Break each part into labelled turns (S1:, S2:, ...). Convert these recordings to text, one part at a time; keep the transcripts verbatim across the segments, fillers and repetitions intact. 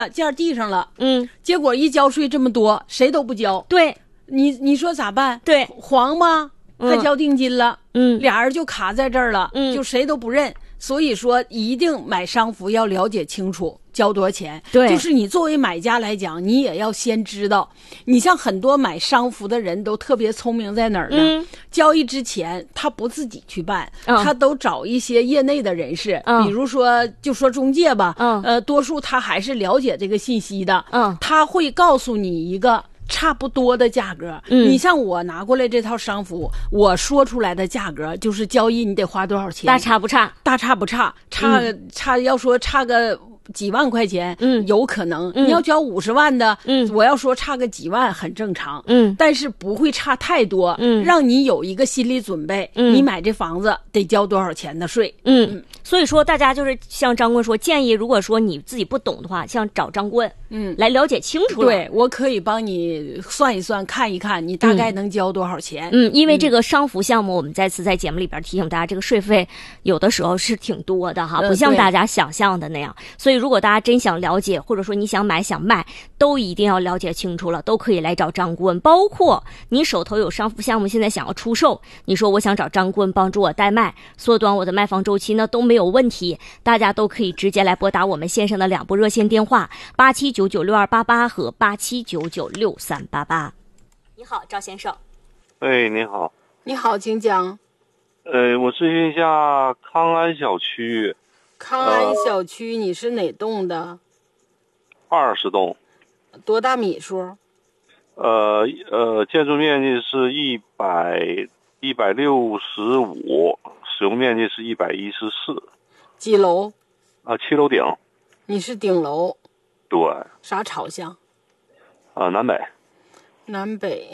S1: 件地上了，
S2: 嗯，
S1: 结果一交税这么多，谁都不交。
S2: 对，
S1: 你你说咋办？
S2: 对，
S1: 黄吗？还交定金了，
S2: 嗯，
S1: 俩人就卡在这儿了，
S2: 嗯，
S1: 就谁都不认。所以说，一定买商服要了解清楚交多少钱。
S2: 对，
S1: 就是你作为买家来讲，你也要先知道。你像很多买商服的人都特别聪明，在哪儿呢？
S2: 嗯、
S1: 交易之前他不自己去办，
S2: 嗯、
S1: 他都找一些业内的人士，
S2: 嗯、
S1: 比如说就说中介吧，
S2: 嗯、
S1: 呃，多数他还是了解这个信息的，
S2: 嗯，
S1: 他会告诉你一个差不多的价格。
S2: 嗯，
S1: 你像我拿过来这套商服，我说出来的价格就是交易你得花多少钱，
S2: 大差不差，
S1: 大差不差，差、嗯、差要说差个几万块钱，
S2: 嗯，
S1: 有可能。
S2: 嗯、
S1: 你要交五十万的，
S2: 嗯，
S1: 我要说差个几万很正常，
S2: 嗯，
S1: 但是不会差太多，
S2: 嗯，
S1: 让你有一个心理准备，
S2: 嗯，
S1: 你买这房子得交多少钱的税，
S2: 嗯。嗯，所以说大家就是像张棍说，建议如果说你自己不懂的话，像找张棍，
S1: 嗯，
S2: 来了解清楚了。
S1: 对，我可以帮你算一算，看一看你大概能交多少钱。
S2: 嗯，因为这个商服项目，我们再次在节目里边提醒大家，这个税费有的时候是挺多的哈，不像大家想象的那样。嗯、所以如果大家真想了解，或者说你想买想卖，都一定要了解清楚了，都可以来找张顾问。包括你手头有商服项目，现在想要出售，你说我想找张顾问帮助我代卖，缩短我的卖房周期呢，都没有问题。大家都可以直接来拨打我们线上的两部热线电话：八七九九六二八八和八七九九六三八八。你好，赵先生。
S3: 哎，你好。
S1: 你好，请讲。
S3: 呃，我咨询一下康安小区。
S1: 康安小区，你是哪栋的？
S3: 二十栋。
S1: 多大米数？
S3: 呃呃，建筑面积是一百一百六十五，使用面积是一百一十四。
S1: 几楼？
S3: 啊，七楼顶。
S1: 你是顶楼？
S3: 对。
S1: 啥朝向？
S3: 啊，南北。
S1: 南北。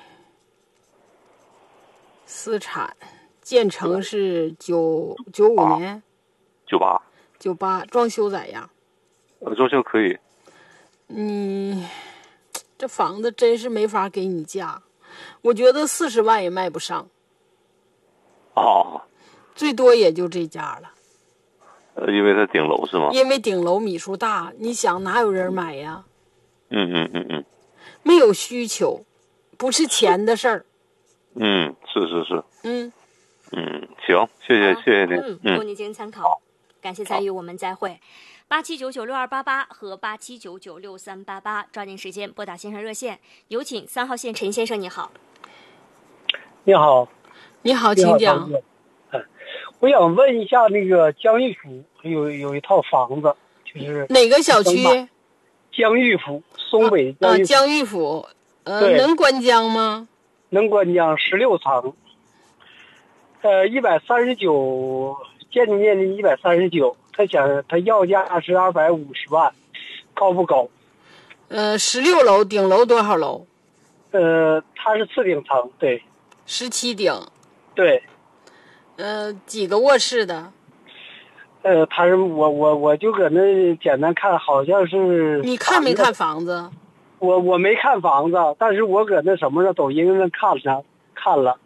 S1: 私产，建成是九九五年。
S3: 九八。
S1: 九八，装修咋样？
S3: 呃，装修可以。
S1: 你这房子真是没法给你价，我觉得四十万也卖不上。
S3: 哦。
S1: 最多也就这价了。
S3: 呃，因为它顶楼是吗？
S1: 因为顶楼米数大，你想哪有人买呀？
S3: 嗯嗯嗯嗯。
S1: 没有需求，不是钱的事儿。
S3: 嗯，是是是。
S1: 嗯。
S3: 嗯，行，谢谢、啊、谢谢您。
S2: 嗯，供您经参考。感谢参与，我们再会。八七九九六二八八和八七九九六三八八，抓紧时间拨打线上热线。有请三号线陈先生，你好。
S4: 你好。
S1: 你好，请讲。
S4: 我想问一下，那个江玉府有有一套房子，就是
S1: 哪个小区？
S4: 江玉府，松北江玉府。
S1: 啊，江玉府，呃，能关江吗？
S4: 能关江，十六层，呃，一百三十九，建筑面积一百三十九，他想他要价是二百五十万，高不高？
S1: 呃，十六楼，顶楼多少楼？
S4: 呃，它是次顶层，对。
S1: 十七顶。
S4: 对。
S1: 呃，几个卧室的？
S4: 呃，他是我我我就搁那简单看，好像是。
S1: 你看没看房子？
S4: 我我没看房子，但是我搁那什么上抖音上看了看了。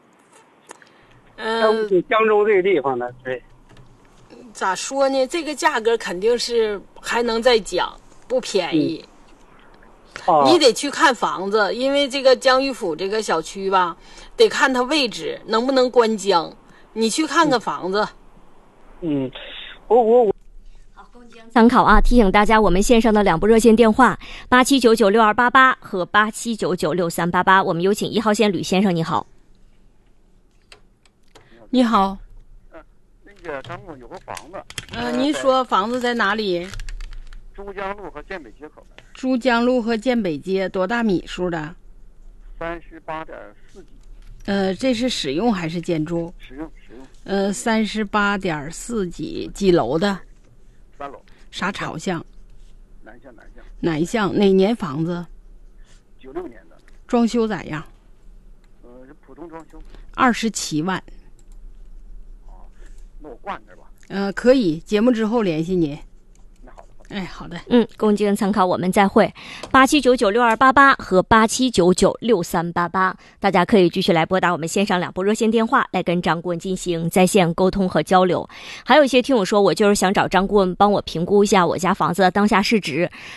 S1: 嗯、
S4: 呃，江州这个地方呢，对。
S1: 咋说呢？这个价格肯定是还能再讲，不便宜。
S4: 嗯啊、
S1: 你得去看房子，因为这个江玉府这个小区吧，得看它位置能不能关江。你去看看房子。
S4: 嗯，我我我。
S2: 好，供您参考啊！提醒大家，我们线上的两部热线电话：八七九九六二八八和八七九九六三八八。我们有请一号线吕先生，你好。
S1: 你好。
S5: 嗯、呃，那个张总有个房子。
S1: 呃，您说房子在哪里？
S5: 珠江路和建北街口的。
S1: 珠江路和建北街，多大米数的？
S5: 三十八点四几。
S1: 呃，这是使用还是建筑？
S5: 使用使用。
S1: 呃，三十八点四几，几楼的？
S5: 三楼。
S1: 啥朝向？
S5: 南向南向。
S1: 南向，哪年房子？
S5: 九六年的。
S1: 装修咋样？
S5: 呃，是普通装修。
S1: 二十七万。
S5: 哦，那我挂那儿吧。
S1: 呃，可以，节目之后联系您。
S5: 那好的好的。
S1: 哎，好的，
S2: 嗯，供经参考，我们再会。八七九九六二八八和八七九九六三八八，大家可以继续来拨打我们线上两部热线电话，来跟张顾问进行在线沟通和交流。还有一些听友说，我就是想找张顾问帮我评估一下我家房子的当下市值。